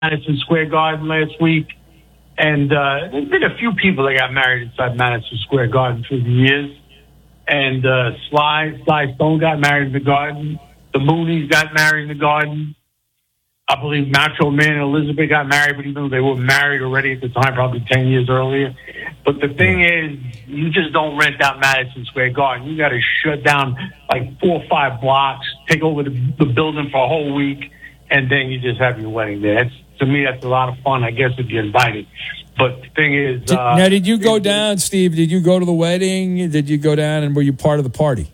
Madison Square Garden last week. And there's been a few people that got married inside Madison Square Garden through the years. And Sly Stone got married in the Garden. The Moonies got married in the Garden. I believe Macho Man and Elizabeth got married, but even though they were married already at the time, probably 10 years earlier. But the thing is, you just don't rent out Madison Square Garden. You got to shut down like 4 or 5 blocks, take over the building for a whole week, and then you just have your wedding there. To me, that's a lot of fun, I guess, if you're invited. But the thing is... now, did you go down, Steve? Did you go to the wedding? Did you go down and were you part of the party?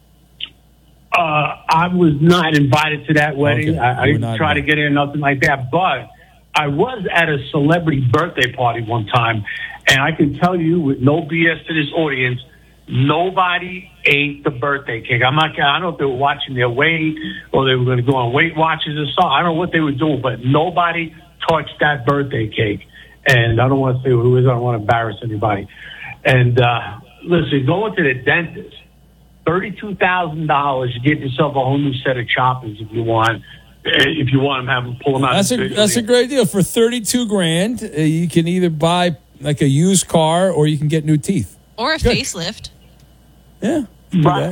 I was not invited to that wedding. Okay. I didn't try to get in, nothing like that. But I was at a celebrity birthday party one time, and I can tell you with no BS to this audience, nobody ate the birthday cake. I don't know if they were watching their weight or they were going to go on Weight Watchers or something. I don't know what they were doing, but nobody touched that birthday cake. And I don't want to say who it is. I don't want to embarrass anybody. And listen, going to the dentist, $32,000. You get yourself a whole new set of choppers if you want. If you want them, have them pull them out. That's a great deal for $32,000. You can either buy like a used car or you can get new teeth or a facelift. Yeah, right.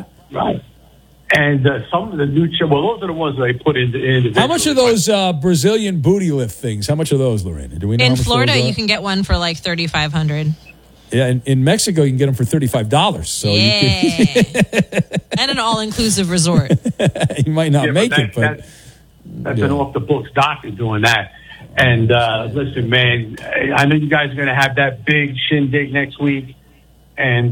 And some of the new those are the ones that they put into. How much are those Brazilian booty lift things? How much are those, Lorena? Do we know? In Florida, you can get one for like $3,500. Yeah, in Mexico, you can get them for $35. So you can and an all-inclusive resort. You might not make it, but that's an off-the-books doctor doing that. And listen, man, I know you guys are going to have that big shindig next week. And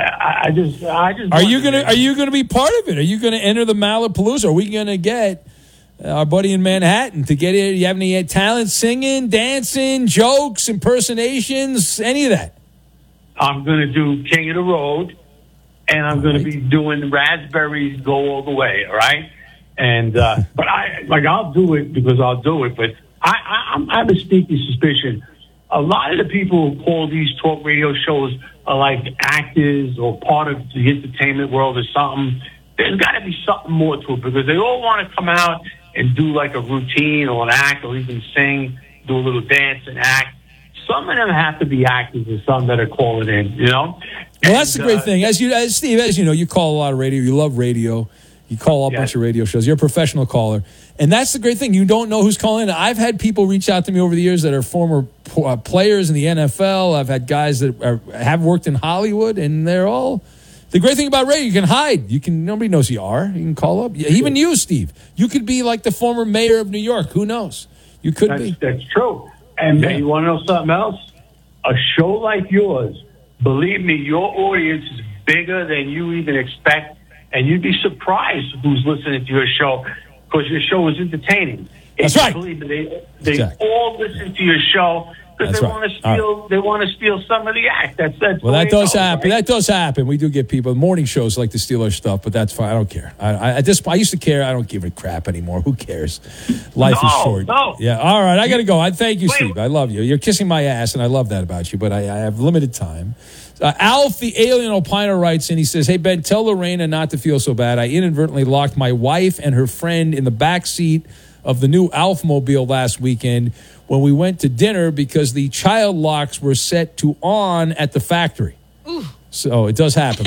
I just. Are you gonna be part of it? Are you gonna enter the Malapalooza? Are we gonna get our buddy in Manhattan to get it? You have any talent, singing, dancing, jokes, impersonations, any of that? I'm gonna do King of the Road, and I'm gonna be doing Raspberries Go All the Way. All right, and but I'll do it because I'll do it. But I have a sneaky suspicion. A lot of the people who call these talk radio shows are like actors or part of the entertainment world or something. There's got to be something more to it because they all want to come out and do like a routine or an act or even sing, do a little dance and act. Some of them have to be actors and some that are calling in, you know? Well, that's the great thing. Steve, as you know, you call a lot of radio. You love radio. You call a bunch of radio shows. You're a professional caller. And that's the great thing. You don't know who's calling in. I've had people reach out to me over the years that are former players in the NFL. I've had guys that have worked in Hollywood, and they're all... The great thing about radio, you can hide. Nobody knows who you are. You can call up. Even you, Steve. You could be like the former mayor of New York. Who knows? You could be. That's true. And you want to know something else? A show like yours, believe me, your audience is bigger than you even expect. And you'd be surprised who's listening to your show because your show is entertaining. That's right. Believe me, they all listen to your show because they want to steal. They want to steal some of the act. That's well, that does happen. Right? That does happen. We do get people. Morning shows like to steal our stuff, but that's fine. I don't care. I used to care. I don't give a crap anymore. Who cares? Life is short. No. Yeah. All right. I got to go. I thank you, Steve. I love you. You're kissing my ass, and I love that about you. But I have limited time. Alf, the alien opiner, writes in. He says, "Hey Ben, tell Lorena not to feel so bad. I inadvertently locked my wife and her friend in the back seat of the new Alfmobile last weekend when we went to dinner because the child locks were set to on at the factory." Ooh. So it does happen.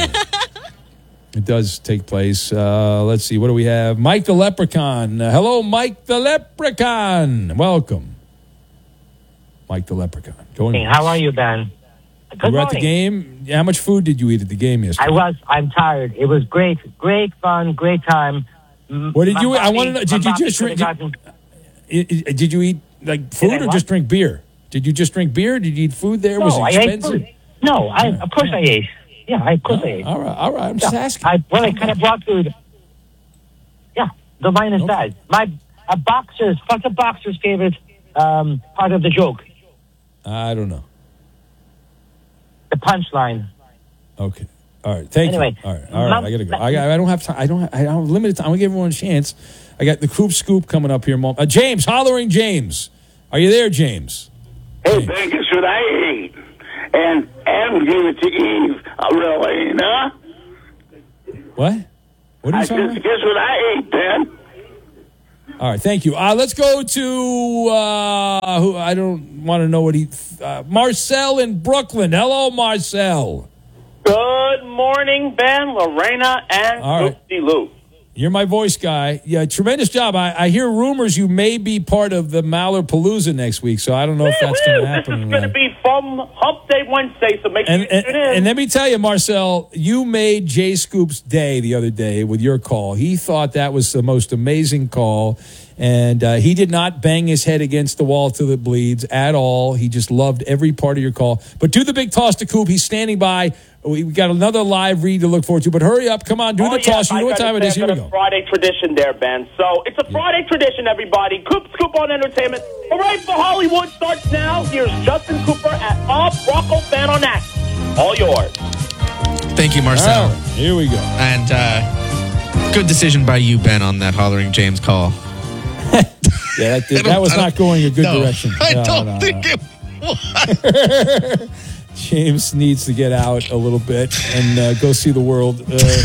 It does take place. Let's see. What do we have? Mike the Leprechaun. Hello, Mike the Leprechaun. Welcome, Mike the Leprechaun. Hey, how are you, Ben? You were at the game. How much food did you eat at the game yesterday? I'm tired. It was great fun, great time. What did you eat? I want to know. Did you just drink? Did you eat like food or just drink beer? Did you just drink beer? Did you eat food there? Was it expensive? I ate food. No, of course I ate. Yeah, of course I ate. All right. I'm just asking. I kind of brought food. Yeah, the line is bad. What's a boxer's favorite part of the joke? I don't know. The punchline. Okay. All right. Thank you. All right. I gotta go. I don't have time. I don't have limited time. I'm gonna give everyone a chance. I got the Coop Scoop coming up here. James, hollering James. Are you there, James? Hey, Ben, guess what I ate? And Adam gave it to Eve, really, huh? What? What are you talking about? Guess what I ate, Ben? All right, thank you. Let's go to who I don't want to know what Marcel in Brooklyn. Hello, Marcel. Good morning, Ben, Lorena, and All right. Lucy Lou. You're my voice guy. Yeah, tremendous job. I hear rumors you may be part of the Mallerpalooza next week, so I don't know if that's going to happen. This is going to be from Hump Day Wednesday, so make sure you tune in. And let me tell you, Marcel, you made Jay Scoop's day the other day with your call. He thought that was the most amazing call, and he did not bang his head against the wall till it bleeds at all. He just loved every part of your call. But do the big toss to Coop. He's standing by. We got another live read to look forward to, but hurry up. Come on, do the toss. You know what time it is. Here we go. Friday tradition there, Ben. So it's a Friday tradition, everybody. Coop Scoop on Entertainment. Hooray for Hollywood starts now. Here's Justin Cooper at Rocco Fan on Act. All yours. Thank you, Marcel. Right, here we go. And good decision by you, Ben, on that Hollering James call. Yeah, that was not going a good direction. I don't think it was. James needs to get out a little bit and go see the world.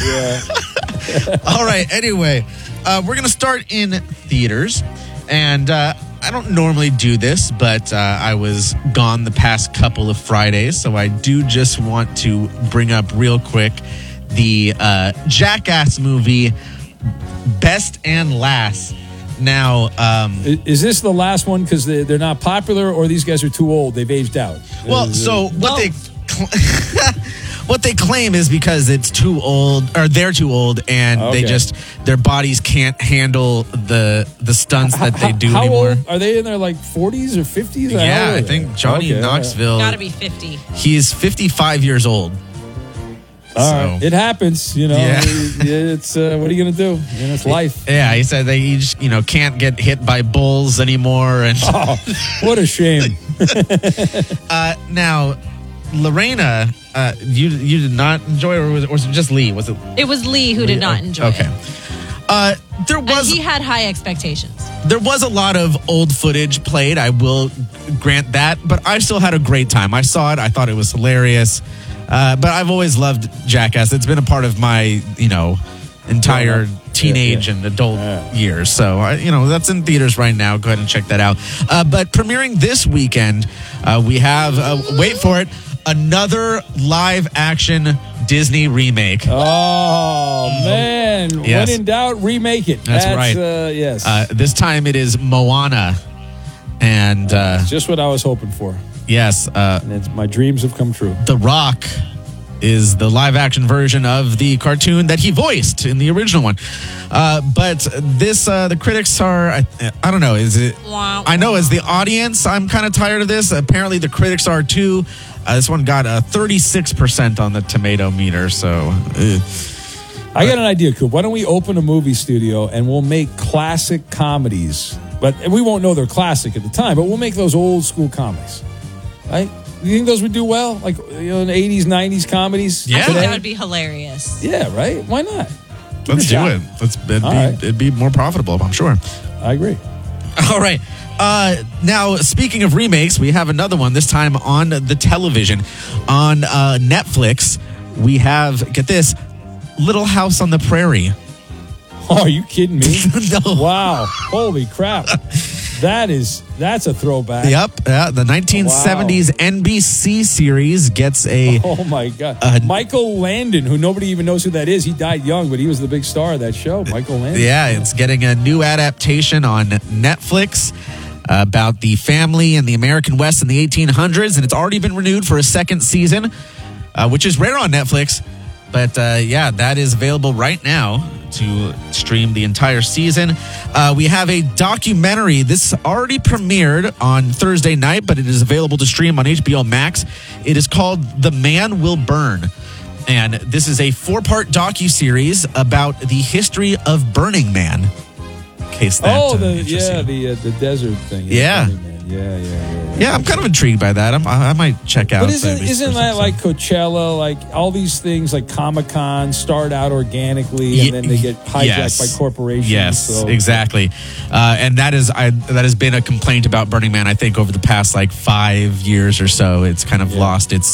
All right. Anyway, we're going to start in theaters. And I don't normally do this, but I was gone the past couple of Fridays. So I do just want to bring up real quick the Jackass movie, Best and Last. Now, is this the last one because they're not popular, or these guys are too old? They've aged out. Well, so what they claim is because it's too old, or they're too old, and their bodies can't handle the stunts that they do anymore. Old? Are they in their like 40s or 50s? Yeah, I think Johnny Knoxville. Got to be 50. He's 55 years old. All right. It happens, you know. Yeah. It's what are you going to do? It's life. Yeah, he said that he just, can't get hit by bulls anymore. And what a shame. Now, Lorena, you did not enjoy, or was it just Lee? Was it? It was Lee who did not enjoy it. He had high expectations. There was a lot of old footage played. I will grant that, but I still had a great time. I saw it. I thought it was hilarious. But I've always loved Jackass. It's been a part of my, entire teenage and adult years. So, that's in theaters right now. Go ahead and check that out. But premiering this weekend, we have, wait for it, another live action Disney remake. Oh, man. Yes. When in doubt, remake it. That's right. Yes. This time it is Moana. And just what I was hoping for. Yes. And my dreams have come true. The Rock is the live action version of the cartoon that he voiced in the original one. But this, the critics are, I don't know, is it? I know as the audience, I'm kind of tired of this. Apparently the critics are too. This one got a 36% on the tomato meter. So I got an idea, Coop. Why don't we open a movie studio and we'll make classic comedies? But we won't know they're classic at the time, but we'll make those old school comedies. Right? You think those would do well? Like, in the 80s, 90s comedies? Yeah. I think that would be hilarious. Yeah, right? Why not? Let's do it. It'd be more profitable, I'm sure. I agree. All right. Now, speaking of remakes, we have another one, this time on the television. On Netflix, we have, get this, Little House on the Prairie. Oh, are you kidding me? No. Wow. Holy crap. That's a throwback. Yep. The 1970s NBC series gets a... Oh, my God. Michael Landon, who nobody even knows who that is. He died young, but he was the big star of that show, Michael Landon. Yeah, it's getting a new adaptation on Netflix about the family in the American West in the 1800s, and it's already been renewed for a second season, which is rare on Netflix. But, that is available right now to stream the entire season. We have a documentary. This already premiered on Thursday night, but it is available to stream on HBO Max. It is called The Man Will Burn. And this is a 4-part docuseries about the history of Burning Man. In case that the desert thing. Yeah. Yeah, I'm kind of intrigued by that. I might check out. But isn't that like Coachella, like all these things like Comic-Con start out organically and then they get hijacked by corporations? Yes, exactly. And that has been a complaint about Burning Man, I think, over the past 5 years or so. It's kind of lost its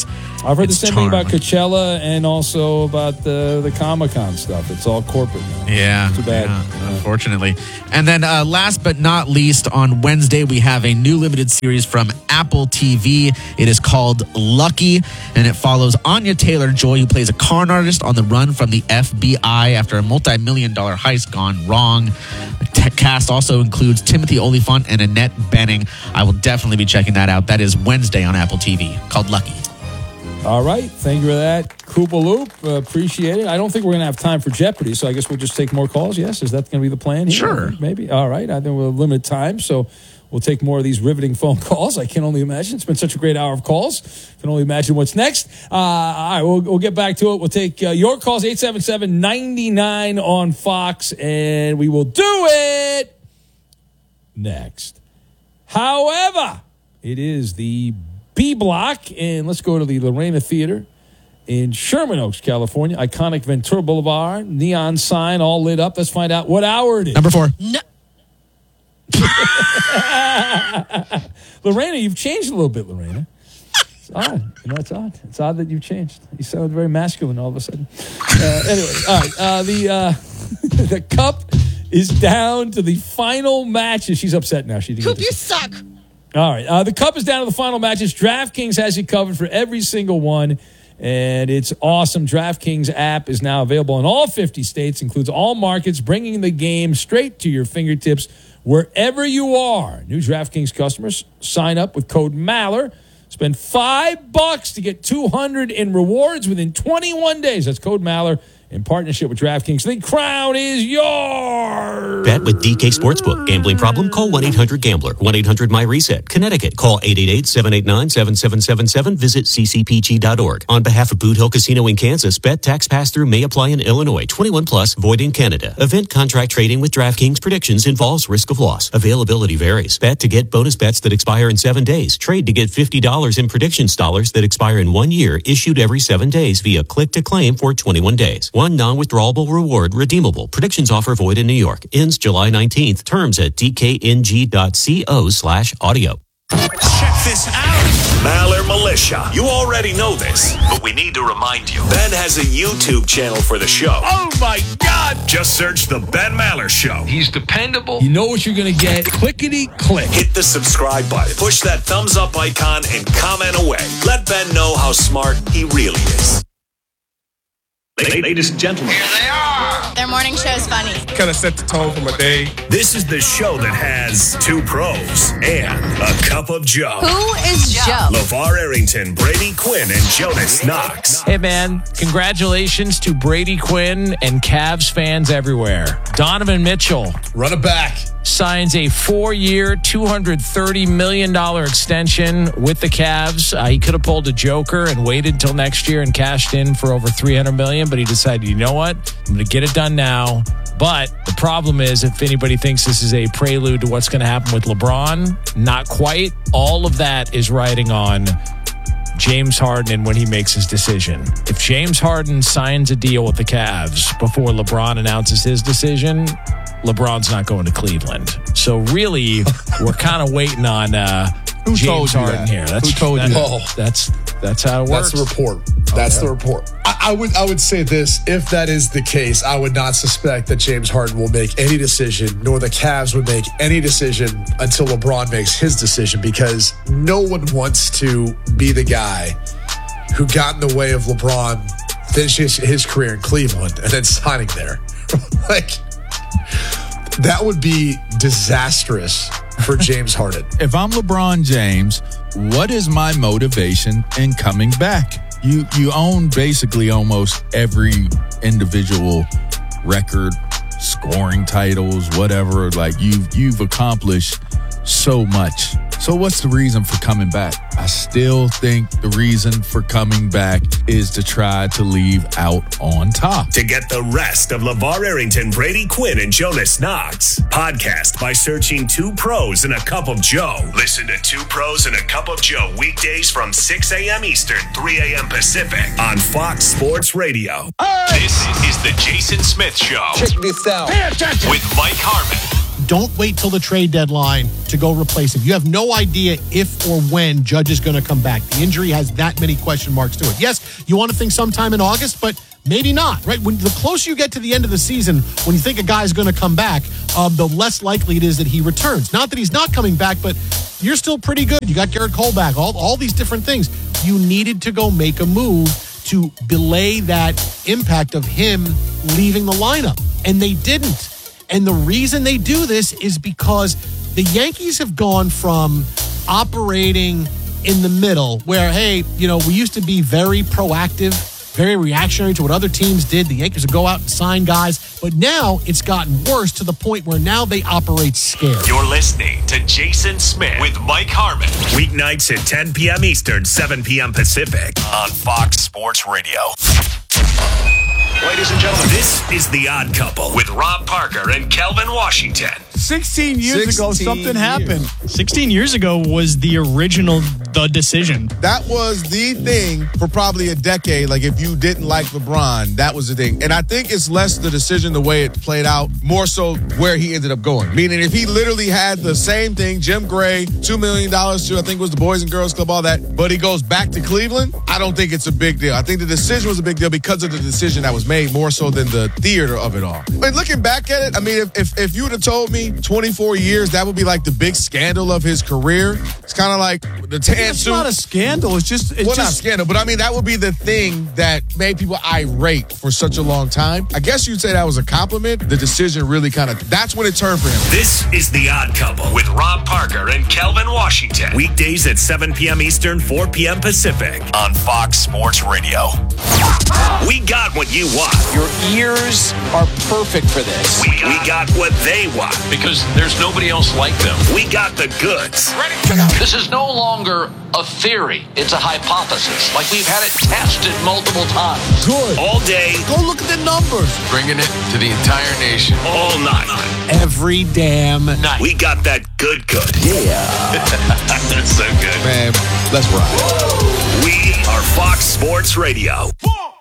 I've heard the its same thing about charm. Coachella and also about the Comic-Con stuff. It's all corporate now. Yeah. Too bad. Yeah, unfortunately. And then last but not least, on Wednesday, we have a new limited series from Apple TV. It is called Lucky, and it follows Anya Taylor-Joy, who plays a con artist on the run from the FBI after a multi-million-dollar heist gone wrong. The cast also includes Timothy Olyphant and Annette Bening. I will definitely be checking that out. That is Wednesday on Apple TV, called Lucky. All right. Thank you for that, Koopa Loop. Appreciate it. I don't think we're going to have time for Jeopardy, so I guess we'll just take more calls. Yes? Is that going to be the plan here? Sure. Maybe. All right. I think we'll have limited time, so we'll take more of these riveting phone calls. I can only imagine. It's been such a great hour of calls. Can only imagine what's next. All right. We'll get back to it. We'll take your calls, 877-99 on Fox, and we will do it next. However, it is the B Block, and let's go to the Lorena Theater in Sherman Oaks, California. Iconic Ventura Boulevard, neon sign all lit up. Let's find out what hour it is. Number 4. No. Lorena, you've changed a little bit, Lorena. It's odd. You know, it's odd. It's odd that you've changed. You sound very masculine all of a sudden. Anyway, all right. The cup is down to the final matches. She's upset now. She didn't Coop, get you this. suck. All right. The cup is down to the final matches. DraftKings has you covered for every single one, and it's awesome. DraftKings app is now available in all 50 states, includes all markets, bringing the game straight to your fingertips wherever you are. New DraftKings customers sign up with code MALLER. Spend $5 to get $200 in rewards within 21 days. That's code MALLER in partnership with DraftKings. The crown is yours. Bet with DK Sportsbook. Gambling problem? Call 1-800-GAMBLER. 1-800-MY-RESET. Connecticut. Call 888-789-7777. Visit ccpg.org. On behalf of Boot Hill Casino in Kansas, bet tax pass-through may apply in Illinois. 21 plus, void in Canada. Event contract trading with DraftKings predictions involves risk of loss. Availability varies. Bet to get bonus bets that expire in 7 days. Trade to get $50 in predictions dollars that expire in 1 year, issued every 7 days via click-to-claim for 21 days. One non-withdrawable reward redeemable. Predictions offer void in New York. Ends July 19th. Terms at dkng.co/audio. Check this out. Maller Militia. You already know this, but we need to remind you. Ben has a YouTube channel for the show. Oh my God! Just search The Ben Maller Show. He's dependable. You know what you're going to get. Clickety-click. Hit the subscribe button. Push that thumbs up icon and comment away. Let Ben know how smart he really is. Ladies and gentlemen. Here they are. Their morning show is funny. Kind of set the tone for my day. This is the show that has 2 pros and a cup of Joe. Who is Joe? LeVar Arrington, Brady Quinn, and Jonas Knox. Hey, man, congratulations to Brady Quinn and Cavs fans everywhere. Donovan Mitchell. Run it back. Signs a 4-year, $230 million extension with the Cavs. He could have pulled a joker and waited until next year and cashed in for over $300 million, but he decided, you know what? I'm going to get it done now. But the problem is, if anybody thinks this is a prelude to what's going to happen with LeBron, not quite. All of that is riding on James Harden and when he makes his decision. If James Harden signs a deal with the Cavs before LeBron announces his decision, LeBron's not going to Cleveland. So really, we're kind of waiting on Who James told you Harden that? here. Who told you that? That's how it works. That's the report. That's the report. I would say this: if that is the case, I would not suspect that James Harden will make any decision, nor the Cavs would make any decision until LeBron makes his decision, because no one wants to be the guy who got in the way of LeBron finishing his career in Cleveland and then signing there. Like, that would be disastrous for James Harden. If I'm LeBron James, what is my motivation in coming back? You own basically almost every individual record, scoring titles, whatever. Like you've accomplished so much. So what's the reason for coming back? I still think the reason for coming back is to try to leave out on top. To get the rest of LeVar Arrington, Brady Quinn, and Jonas Knox, podcast by searching 2 Pros and a Cup of Joe. Listen to 2 Pros and a Cup of Joe weekdays from 6 a.m. Eastern, 3 a.m. Pacific on Fox Sports Radio. This is the Jason Smith Show. Check this out. With Mike Harmon, don't wait till the trade deadline to go replace him. You have no idea if or when Judge is going to come back. The injury has that many question marks to it. Yes, you want to think sometime in August, but maybe not, right? When the closer you get to the end of the season, when you think a guy's going to come back, the less likely it is that he returns. Not that he's not coming back, but you're still pretty good. You got Garrett Cole back, all these different things. You needed to go make a move to belay that impact of him leaving the lineup, and they didn't. And the reason they do this is because the Yankees have gone from operating in the middle where, hey, we used to be very proactive, very reactionary to what other teams did. The Yankees would go out and sign guys. But now it's gotten worse to the point where now they operate scared. You're listening to Jason Smith with Mike Harmon. Weeknights at 10 p.m. Eastern, 7 p.m. Pacific on Fox Sports Radio. Ladies and gentlemen, this is The Odd Couple with Rob Parker and Kelvin Washington. 16 years ago, something happened. 16 years ago was the original The Decision. That was the thing for probably a decade. Like, if you didn't like LeBron, that was the thing. And I think it's less the decision, the way it played out, more so where he ended up going. Meaning, if he literally had the same thing, Jim Gray, $2 million to, I think it was the Boys and Girls Club, all that, but he goes back to Cleveland, I don't think it's a big deal. I think the decision was a big deal because of the decision that was made, more so than the theater of it all. But looking back at it, I mean, if you would have told me 24 years, that would be like the big scandal of his career. It's kind of like the tan suit. It's not a scandal. It's just not a scandal, but I mean, that would be the thing that made people irate for such a long time. I guess you'd say that was a compliment. The decision really that's when it turned for him. This is The Odd Couple with Rob Parker and Kelvin Washington. Weekdays at 7 p.m. Eastern, 4 p.m. Pacific on Fox Sports Radio. We got what you want. Your ears are perfect for this. We got what they want. Because there's nobody else like them. We got the goods. Ready? This is no longer a theory. It's a hypothesis. Like we've had it tested multiple times. Good. All day. Go look at the numbers. Bringing it to the entire nation. All night. Every damn night. We got that good. Yeah. That's so good. Man, let's ride. We are Fox Sports Radio. 4